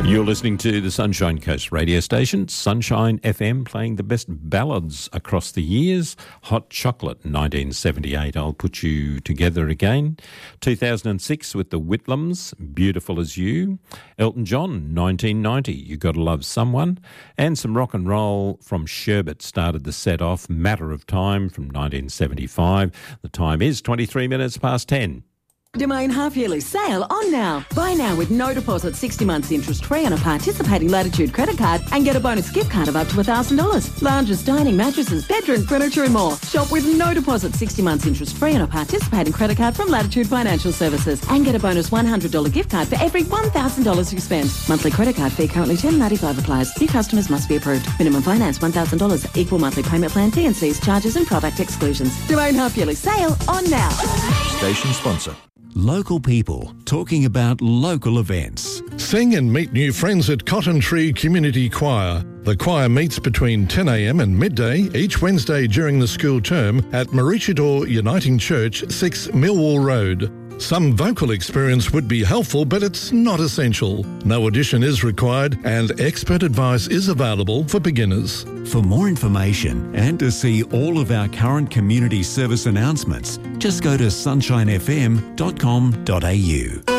You're listening to the Sunshine Coast radio station, Sunshine FM, playing the best ballads across the years. Hot Chocolate, 1978, I'll Put You Together Again. 2006 with the Whitlams, Beautiful As You. Elton John, 1990, You Gotta Love Someone. And some rock and roll from Sherbet started the set off, Matter of Time from 1975. The time is 23 minutes past 10. Domain half-yearly sale on now. Buy now with no deposit, 60 months interest-free on a participating Latitude credit card and get a bonus gift card of up to $1,000. Lounges, dining, mattresses, bedroom furniture and more. Shop with no deposit, 60 months interest-free on a participating credit card from Latitude Financial Services and get a bonus $100 gift card for every $1,000 you spend. Monthly credit card fee currently $10.95 applies. New customers must be approved. Minimum finance $1,000. Equal monthly payment plan, T&Cs, charges and product exclusions. Domain half-yearly sale on now. Station sponsor. Local people talking about local events. Sing and meet new friends at Cotton Tree Community Choir. The choir meets between 10 a.m. and midday each Wednesday during the school term at Maroochydore Uniting Church, 6 Millwall Road. Some vocal experience would be helpful, but it's not essential. No audition is required and expert advice is available for beginners. For more information and to see all of our current community service announcements, just go to sunshinefm.com.au.